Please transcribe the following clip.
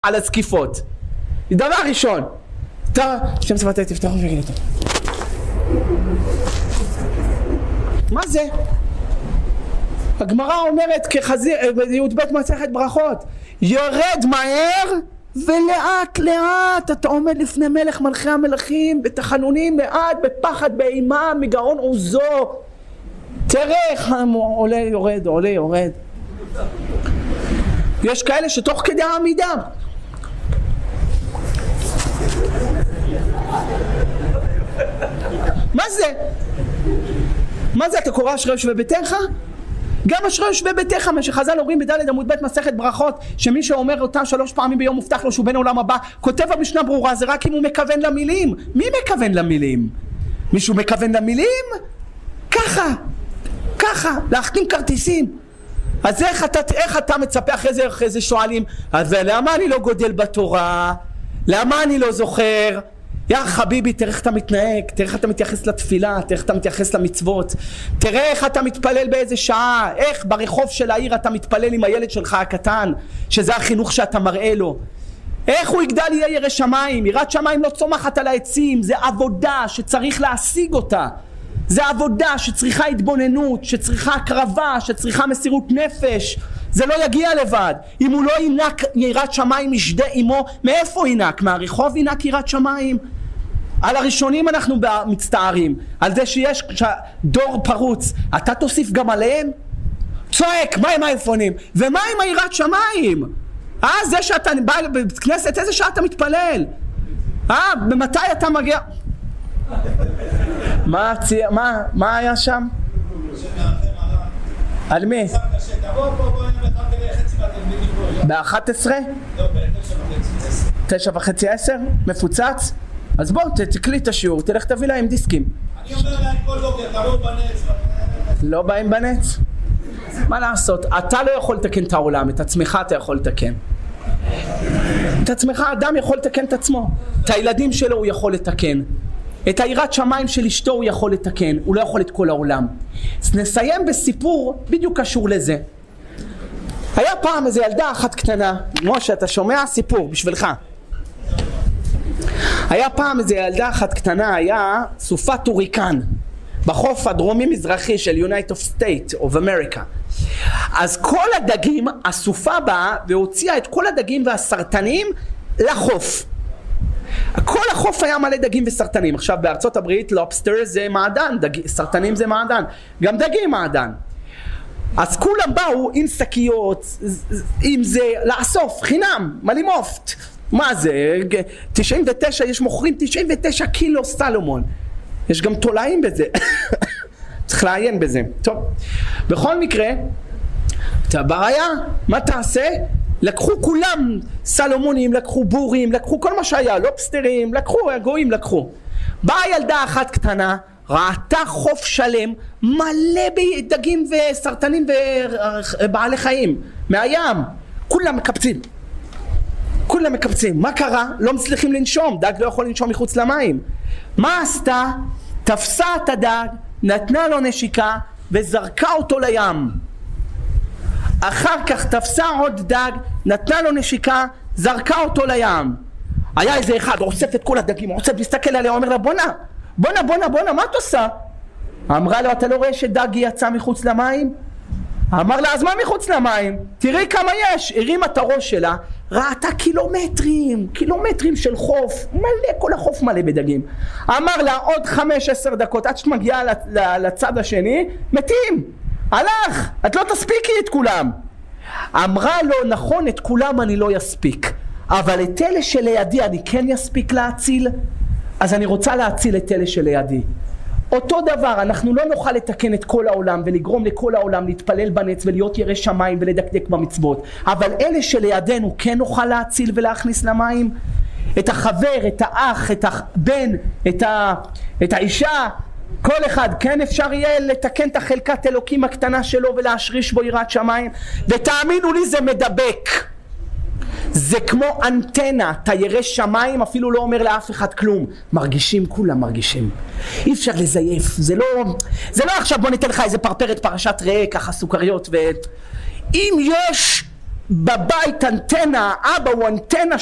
על הזקיפות. דבר ראשון. שם צבאתי תפתח וגיד אותו. מה זה? הגמרא אומרת כחזיר, בי"ב מסכת ברכות, יורד מהר ולאט לאט אתה עומד לפני מלך מלכי המלכים בתחנונים לאט, בפחד, באימה, מגאון עוזו. תראה איך עולה יורד, עולה יורד. יש כאלה שתוך כדי העמידה מה זה? מה זה? אתה קורא אשרי יושבי ביתך? גם אשרי יושבי ביתך, מה שחז"ל אומרים בד' עמוד ב' מסכת ברכות, שמי שאומר אותם 3 פעמים ביום מובטח לו שהוא בן העולם הבא. כותב המשנה ברורה, זה רק אם הוא מכוון למילים. מי מכוון למילים? מישהו מכוון למילים? ככה, להחתים כרטיסים. אז איך אתה מצפה אחרי זה שואלים, אז למה אני לא גודל בתורה? למה אני לא זוכר? יא חביבי, תראה איך אתה מתנהג, תראה איך אתה מתייחס לתפילה, תראה איך אתה מתייחס למצוות, תראה איך אתה מתפלל באיזה שעה, איך ברחוב של העיר אתה מתפלל עם הילד שלך הקטן, שזה החינוך שאתה מראה לו. איך הוא יגדל יהיה ירא שמיים? יראת שמיים לא צומחת על העצים, זה עבודה שצריך להשיג אותה. זה עבודה שצריכה התבוננות, שצריכה הקרבה, שצריכה מסירות נפש. זה לא יגיע לבד. אם הוא לא ינק יראת שמיים משדה עמו, מאיפה ינק? מהרחוב ינק יראת שמיים? על הראשונים אנחנו מצטערים, על זה שיש דור פרוץ. אתה תוסיף גם עליהם? צועק, מה עם האייפונים? ומה עם היראת שמיים? זה שאתה בא לבית כנסת, איזה שעה אתה מתפלל? במתי אתה מגיע? מה היה שם? על מי? ב-11? 9:30, 10? מפוצץ? אז בוא תקליט את השיעור, תלך תביא להם דיסקים. אני אומר להם כל בוקר, תבואו בנץ. לא באים בנץ? מה לעשות? אתה לא יכול לתקן את העולם, את עצמך אתה יכול לתקן. את עצמך אדם יכול לתקן את עצמו. את הילדים שלו הוא יכול לתקן. את היראת שמיים של אשתו הוא יכול לתקן, הוא לא יכול את כל העולם. אז נסיים בסיפור בדיוק קשור לזה. היה פעם איזו ילדה אחת קטנה, משה אתה שומע? סיפור בשבילך. היה פעם איזו ילדה אחת קטנה, היה סופת הוריקן בחוף הדרומי מזרחי של United States of America. אז כל הדגים, הסופה באה והוציאה את כל הדגים והסרטנים לחוף. כל החוף היה מלא דגים וסרטנים. עכשיו בארצות הברית לובסטר זה מעדן, סרטנים זה מעדן, גם דגים מעדן. אז כולם באו עם שקיות, עם זה לאסוף חינם, מלימופת. מה זה? 99, יש מוכרים 99 קילו סלומון. יש גם תולעים בזה. צריך לעיין בזה. טוב, בכל מקרה, בעיה, מה תעשה? לקחו כולם סלומונים, לקחו בורים, לקחו כל מה שהיה, לובסטרים, לקחו, הגויים לקחו. באה ילדה אחת קטנה, ראתה חוף שלם, מלא בדגים וסרטנים ובעלי חיים, מהים. כולם מקפצים. כולם מקפצים. מה קרה? לא מצליחים לנשום, דג לא יכול לנשום מחוץ למים. מה עשתה? תפסה את הדג, נתנה לו נשיקה וזרקה אותו לים. אחר כך תפסה עוד דג, נתנה לו נשיקה, זרקה אותו לים. היה איזה אחד, אוסף את כל הדגים, אוסף, מסתכל עליה, אומר לה, בונה, מה את עושה? אמרה לו, אתה לא רואה שדג יצא מחוץ למים? אמר לה, אז מה מחוץ למים? תראי כמה יש. הרימה את הראש שלה, ראתה קילומטרים של חוף, מלא, כל החוף מלא בדגים. אמר לה, עוד 5-10 דקות, עד שמגיעה לצד השני, מתים. הלך, את לא תספיקי את כולם. אמרה לו, נכון, את כולם אני לא יספיק, אבל את אלה שלידי אני כן יספיק להציל, אז אני רוצה להציל את אלה שלידי. אותו דבר, אנחנו לא נוכל לתקן את כל העולם ולגרום לכל העולם להתפלל בנץ ולהיות ירא שמיים ולדקדק במצוות, אבל אלה שלידינו כן נוכל להציל ולהכניס למים. את החבר, את האח, את הבן, את האישה, כל אחד, כן אפשר יהיה לתקן את החלקת אלוקים הקטנה שלו ולהשריש בו יראת שמיים. ותאמינו לי, זה מדבק. זה כמו אנטנה, אתה ירא שמיים, אפילו לא אומר לאף אחד כלום. מרגישים, כולם מרגישים. אי אפשר לזייף, זה לא עכשיו בוא ניתן לך איזה פרפרת פרשת ראה, ככה סוכריות אם יש בבית אנטנה, אבא הוא אנטנה